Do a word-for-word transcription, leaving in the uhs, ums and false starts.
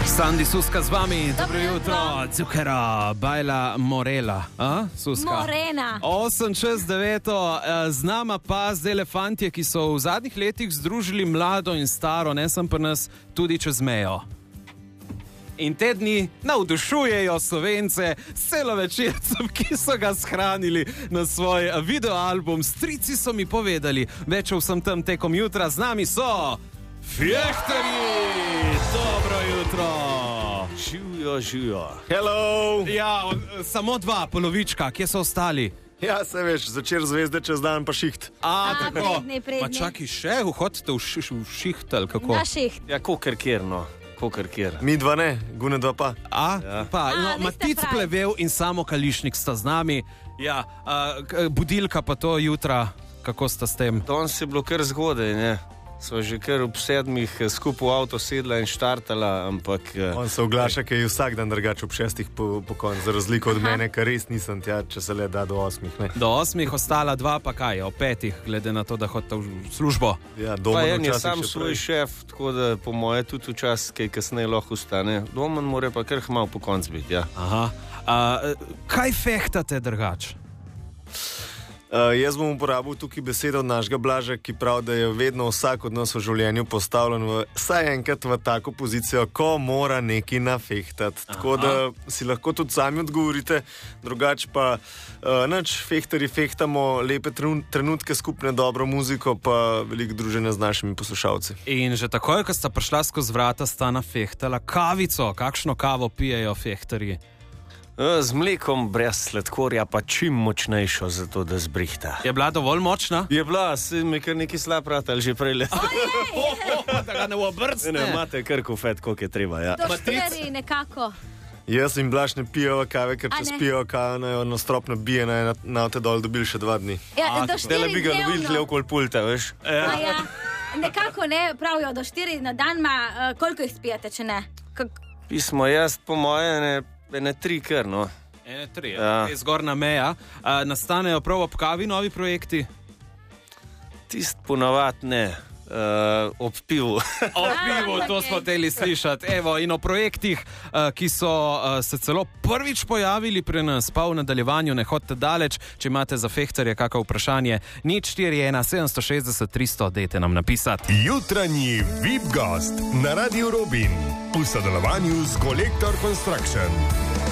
Sandi Suska z vami, dobro jutro, Zucchero, Bajla Morela, a? Suska? Morena. osem čez deveto, z nama pa z elefantje, ki so v zadnjih letih združili mlado in staro, ne sem pa nas, tudi čez mejo. In te dni navdušujejo Slovence s celovečercem, ki so ga shranili na svoj videoalbum. Strici so mi povedali, več o vsem tem tekom jutra, z nami so Fehterji! Dobro jutro! Živijo, živijo. Hello! Ja, samo dva, polovička, kje so ostali? Ja, se veš, začer zvezde čez dan pa šiht. A, A, tako. prednji, prednji. Ma čaki še, hodite v, š, v šiht ali kako? Na šiht. Ja, kokar kjer, no. Kokar kjer. Mi dva ne, gune dva pa. A, Ja. pa, A, no, vi ste Matic pravi. Plevel in samo Kališnik sta z nami. Ja, a, k- budilka pa to jutra, kako sta s tem? Danes je bilo kar zgodaj, ne. Sva že kar ob sedmih skupaj v avto sedla in štartala, ampak... eh, On se oglaša, ker je vsak dan drugače ob šestih po, po koncu, za razliko od mene, ker res nisem tja, če se le da do osmih. Ne. Do osmih ostala dva, pa kaj, o petih, glede na to, da hodite v službo. Ja, Pa doma en je včasih sam še svoj prej. šef, tako da po moje tudi včasih kaj kasneje lahko ustane. Doma mora pa kar malo po koncu biti, ja. Aha. A, kaj fehtate drugače? Uh, jaz bom uporabil tukaj besedo našega Blaža, ki pravi, da je vedno vsak od nas v življenju postavljen v, vsaj enkrat v tako pozicijo, ko mora nekaj nafehtati. Tako da si lahko tudi sami odgovorite, drugače pa uh, nač fehterji fehtamo lepe trenu- trenutke, skupne dobro muziko, pa veliko druženja z našimi poslušalci. In že takoj, ko sta prišla skozi vrata, sta nafehtala kavico. Kakšno kavo pijejo fehterji? Eh, Z mlekom brez sladkorja, pa čim močnejšo, zato da zbrihta. Je bila dovolj močna? Je bila, se mi kar neki slab ratal že prej le. Da ga ne Ne, obrcne. ne, imate kar kofet, koliko je treba, ja. Do Matic? štiri nekako. Jaz in Blaž ne pijeva kave, ker A če ne? spijo kavo, naj jo na strop nabije, naj na, na te dol dobili še dva dni. Ja, do Zdaj štiri bi ga dobili tle dnevno. okoli pulta, veš. A ja. Nekako ne, pravijo do štiri na dan, ma, uh, koliko jih spijete, če ne? Kak... Pismo jaz, po moje, ne, ne tri kar, no. Ene, tri, Ja. ja. Zgornja meja. A, nastanejo prav ob kavi novi projekti? Tist ponavad ne, uh, ob pivu. O pivu, to smo hoteli slišati. Evo, in o projektih, uh, ki so uh, se celo prvič pojavili pri nas, pa v nadaljevanju ne hodite daleč. Če imate za fehterje kakšno vprašanje, nič štiri ena sedem šestdeset tristo, dajte nam napisati. Jutranji V I P gost na Radiu Robin v sodelovanju z Kolektor Construction.